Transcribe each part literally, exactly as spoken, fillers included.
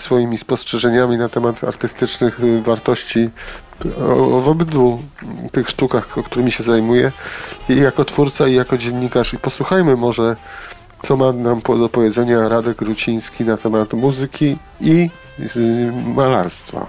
swoimi spostrzeżeniami na temat artystycznych wartości w obydwu tych sztukach, którymi się zajmuję, i jako twórca, i jako dziennikarz. I posłuchajmy może, co ma nam do powiedzenia Radek Ruciński na temat muzyki i malarstwa.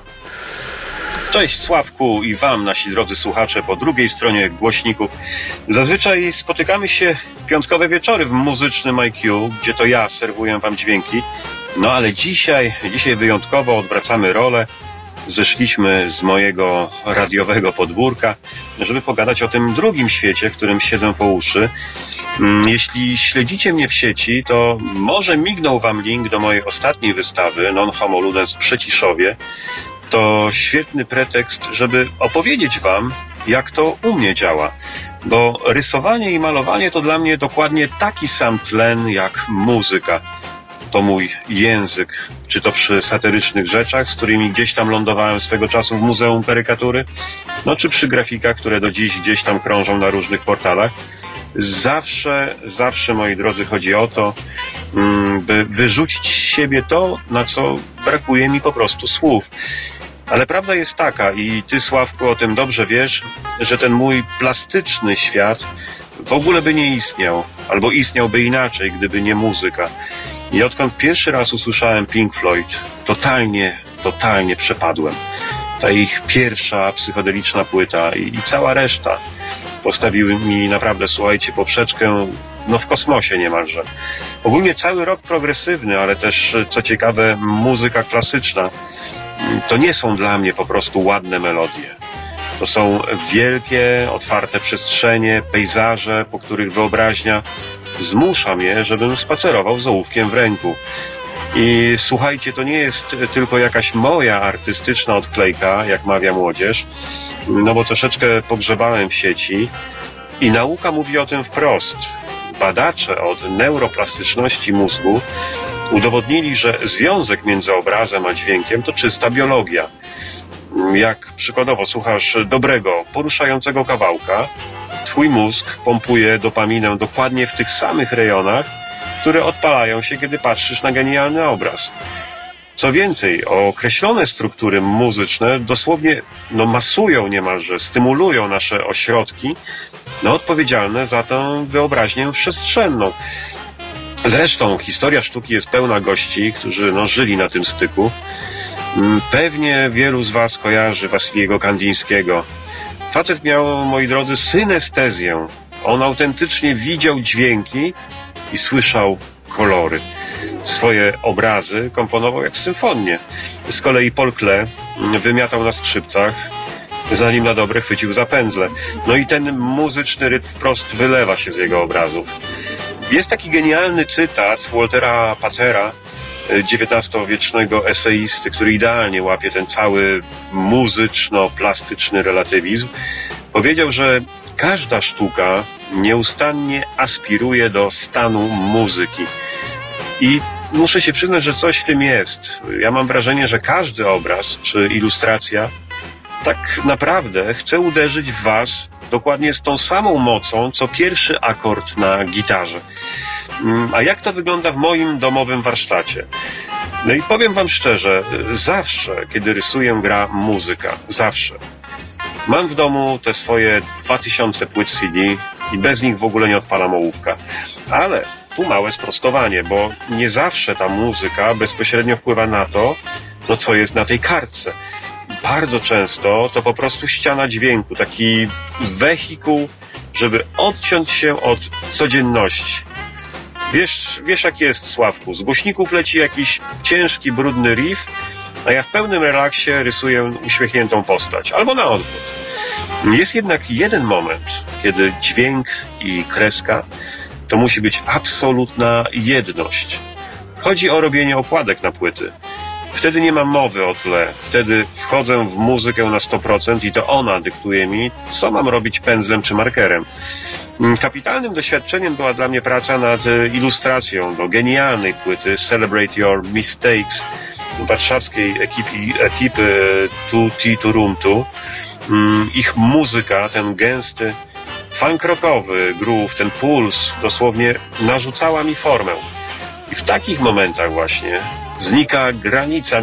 Cześć Sławku i wam, nasi drodzy słuchacze, po drugiej stronie głośników. Zazwyczaj spotykamy się piątkowe wieczory w muzycznym I Q, gdzie to ja serwuję wam dźwięki. No ale dzisiaj, dzisiaj wyjątkowo odwracamy rolę. Zeszliśmy z mojego radiowego podwórka, żeby pogadać o tym drugim świecie, w którym siedzę po uszy. Jeśli śledzicie mnie w sieci, to może mignął wam link do mojej ostatniej wystawy Non Homo Ludens w Przyciszowie. To świetny pretekst, żeby opowiedzieć wam, jak to u mnie działa. Bo rysowanie i malowanie to dla mnie dokładnie taki sam tlen jak muzyka. To mój język, czy to przy satyrycznych rzeczach, z którymi gdzieś tam lądowałem swego czasu w Muzeum Karykatury, no czy przy grafikach, które do dziś gdzieś tam krążą na różnych portalach. Zawsze, zawsze, moi drodzy, chodzi o to, by wyrzucić z siebie to, na co brakuje mi po prostu słów. Ale prawda jest taka, i ty, Sławku, o tym dobrze wiesz, że ten mój plastyczny świat w ogóle by nie istniał, albo istniałby inaczej, gdyby nie muzyka. I odkąd pierwszy raz usłyszałem Pink Floyd, totalnie, totalnie przepadłem. Ta ich pierwsza psychodeliczna płyta i, i cała reszta postawiły mi naprawdę, słuchajcie, poprzeczkę, no w kosmosie niemalże. Ogólnie cały rock progresywny, ale też, co ciekawe, muzyka klasyczna, to nie są dla mnie po prostu ładne melodie. To są wielkie, otwarte przestrzenie, pejzaże, po których wyobraźnia zmusza mnie, żebym spacerował z ołówkiem w ręku. I słuchajcie, to nie jest tylko jakaś moja artystyczna odklejka, jak mawia młodzież, no bo troszeczkę pogrzebałem w sieci i nauka mówi o tym wprost. Badacze od neuroplastyczności mózgu udowodnili, że związek między obrazem a dźwiękiem to czysta biologia. Jak przykładowo słuchasz dobrego, poruszającego kawałka, twój mózg pompuje dopaminę dokładnie w tych samych rejonach, które odpalają się, kiedy patrzysz na genialny obraz. Co więcej, określone struktury muzyczne dosłownie no, masują niemalże, stymulują nasze ośrodki no, odpowiedzialne za tę wyobraźnię przestrzenną. Zresztą historia sztuki jest pełna gości, którzy no, żyli na tym styku. Pewnie wielu z was kojarzy Wasiliego Kandińskiego. Facet miał, moi drodzy, synestezję. On autentycznie widział dźwięki i słyszał kolory. Swoje obrazy komponował jak symfonię. Z kolei Paul Klee wymiatał na skrzypcach, zanim na dobre chwycił za pędzle. No i ten muzyczny rytm wprost wylewa się z jego obrazów. Jest taki genialny cytat Waltera Pattera, dziewiętnastowiecznego eseisty, który idealnie łapie ten cały muzyczno-plastyczny relatywizm. Powiedział, że każda sztuka nieustannie aspiruje do stanu muzyki. I muszę się przyznać, że coś w tym jest. Ja mam wrażenie, że każdy obraz czy ilustracja tak naprawdę chce uderzyć w was dokładnie z tą samą mocą, co pierwszy akord na gitarze. A jak to wygląda w moim domowym warsztacie? No i powiem wam szczerze, zawsze, kiedy rysuję, gra muzyka. Zawsze. Mam w domu te swoje dwa tysiące płyt C D i bez nich w ogóle nie odpalam ołówka. Ale tu małe sprostowanie, bo nie zawsze ta muzyka bezpośrednio wpływa na to, no co jest na tej kartce. Bardzo często to po prostu ściana dźwięku, taki wehikuł, żeby odciąć się od codzienności. Wiesz, wiesz jak jest, Sławku, z głośników leci jakiś ciężki, brudny riff, a ja w pełnym relaksie rysuję uśmiechniętą postać, albo na odwrót. Jest jednak jeden moment, kiedy dźwięk i kreska to musi być absolutna jedność. Chodzi o robienie okładek na płyty. Wtedy nie mam mowy o tle. Wtedy wchodzę w muzykę na sto procent i to ona dyktuje mi, co mam robić pędzlem czy markerem. Kapitalnym doświadczeniem była dla mnie praca nad ilustracją do genialnej płyty Celebrate Your Mistakes warszawskiej ekipy, ekipy Tutti Turuntu. Ich muzyka, ten gęsty, funk rockowy groove, ten puls dosłownie narzucała mi formę. I w takich momentach właśnie znika granica